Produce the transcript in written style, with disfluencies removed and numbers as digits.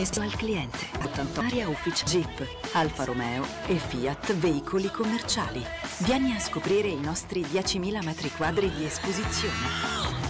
Espo al cliente. 88 Area Ufficio Jeep, Alfa Romeo e Fiat Veicoli Commerciali. Vieni a scoprire i nostri 10.000 metri quadri di esposizione.